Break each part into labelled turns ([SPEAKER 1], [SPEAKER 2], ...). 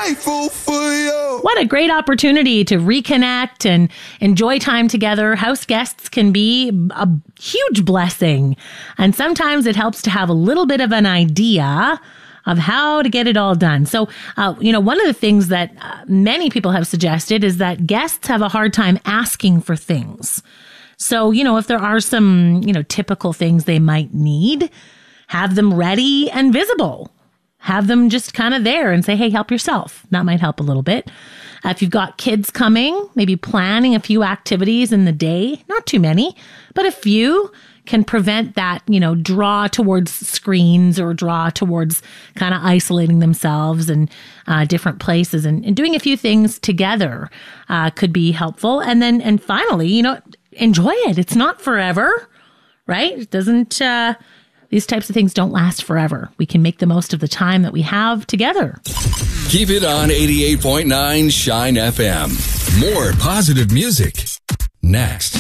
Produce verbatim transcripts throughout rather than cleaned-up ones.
[SPEAKER 1] grateful for you.
[SPEAKER 2] What a great opportunity to reconnect and enjoy time together. House guests can be a huge blessing. And sometimes it helps to have a little bit of an idea of how to get it all done. So, uh, you know, one of the things that uh, many people have suggested is that guests have a hard time asking for things. So, you know, if there are some, you know, typical things they might need, have them ready and visible. Have them just kind of there and say, hey, help yourself. That might help a little bit. Uh, if you've got kids coming, maybe planning a few activities in the day, not too many, but a few can prevent that, you know, draw towards screens or draw towards kind of isolating themselves and uh, different places, and, and doing a few things together uh, could be helpful. And then, and finally, you know, enjoy it. It's not forever, right? It doesn't, uh, these types of things don't last forever. We can make the most of the time that we have together.
[SPEAKER 3] Keep it on eighty-eight point nine Shine F M. More positive music next.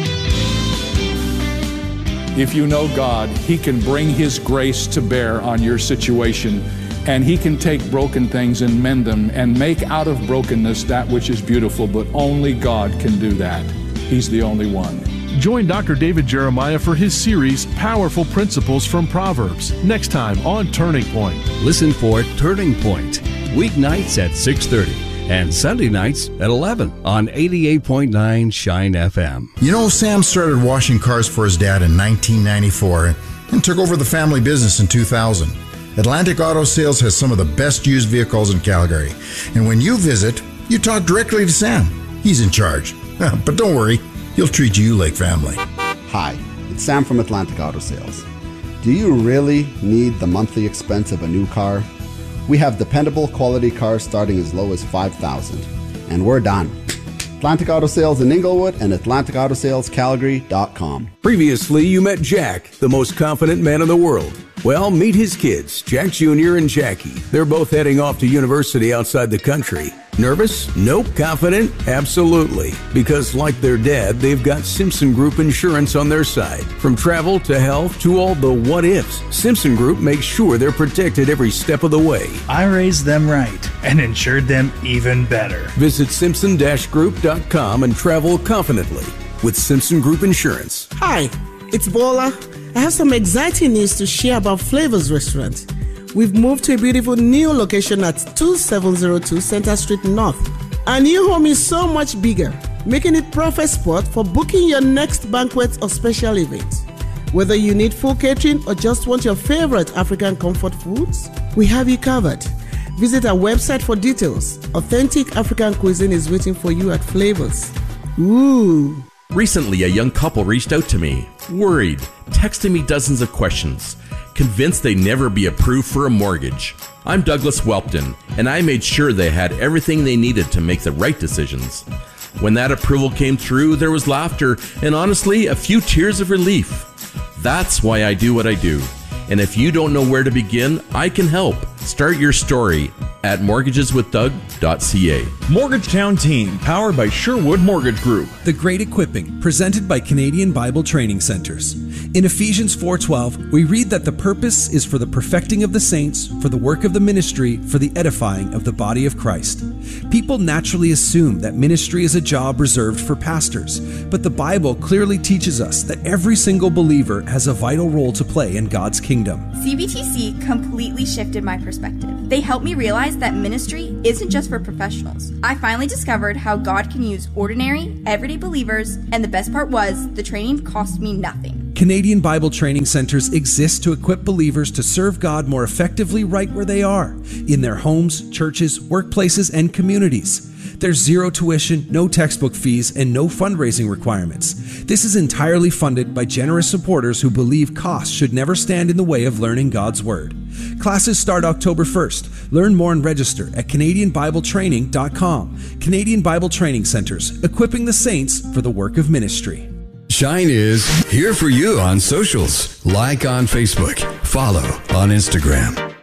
[SPEAKER 4] If you know God, He can bring His grace to bear on your situation, and He can take broken things and mend them and make out of brokenness that which is beautiful, but only God can do that. He's the only one.
[SPEAKER 5] Join Doctor David Jeremiah for his series, Powerful Principles from Proverbs, next time on Turning Point.
[SPEAKER 6] Listen for Turning Point, weeknights at six thirty and Sunday nights at eleven on eighty-eight point nine Shine F M.
[SPEAKER 7] You know, Sam started washing cars for his dad in nineteen ninety-four and took over the family business in two thousand. Atlantic Auto Sales has some of the best used vehicles in Calgary. And when you visit, you talk directly to Sam. He's in charge. But don't worry, he'll treat you like family.
[SPEAKER 8] Hi, it's Sam from Atlantic Auto Sales. Do you really need the monthly expense of a new car? We have dependable quality cars starting as low as five thousand dollars. And we're done. Atlantic Auto Sales in Inglewood and Atlantic Auto Sales Calgary dot com.
[SPEAKER 9] Previously, you met Jack, the most confident man in the world. Well, meet his kids, Jack Junior and Jackie. They're both heading off to university outside the country. Nervous? Nope. Confident? Absolutely. Because like their dad, they've got Simpson Group Insurance on their side. From travel to health to all the what-ifs, Simpson Group makes sure they're protected every step of the way.
[SPEAKER 10] I raised them right and insured them even better.
[SPEAKER 9] Visit Simpson Group dot com and travel confidently with Simpson Group Insurance.
[SPEAKER 11] Hi, it's Bola. I have some exciting news to share about Flavors Restaurant. We've moved to a beautiful new location at two seven zero two Center Street North. Our new home is so much bigger, making it perfect spot for booking your next banquet or special event. Whether you need full catering or just want your favorite African comfort foods, we have you covered. Visit our website for details. Authentic African cuisine is waiting for you at Flavors. Ooh.
[SPEAKER 12] Recently, a young couple reached out to me, worried, texting me dozens of questions, convinced they'd never be approved for a mortgage. I'm Douglas Welpton, and I made sure they had everything they needed to make the right decisions. When that approval came through, there was laughter and honestly, a few tears of relief. That's why I do what I do. And if you don't know where to begin, I can help. Start your story at mortgages with doug dot c a.
[SPEAKER 13] Mortgagetown Team, powered by Sherwood Mortgage Group.
[SPEAKER 14] The Great Equipping, presented by Canadian Bible Training Centers. In Ephesians four twelve, we read that the purpose is for the perfecting of the saints, for the work of the ministry, for the edifying of the body of Christ. People naturally assume that ministry is a job reserved for pastors, but the Bible clearly teaches us that every single believer has a vital role to play in God's kingdom.
[SPEAKER 15] C B T C completely shifted my perspective. They helped me realize that ministry isn't just for professionals. I finally discovered how God can use ordinary, everyday believers, and the best part was, the training cost me nothing.
[SPEAKER 14] Canadian Bible Training Centers exist to equip believers to serve God more effectively right where they are, in their homes, churches, workplaces, and communities. There's zero tuition, no textbook fees, and no fundraising requirements. This is entirely funded by generous supporters who believe costs should never stand in the way of learning God's Word. Classes start October first. Learn more and register at Canadian Bible Training dot com. Canadian Bible Training Centers, equipping the saints for the work of ministry.
[SPEAKER 3] Shine is here for you on socials. Like on Facebook. Follow on Instagram.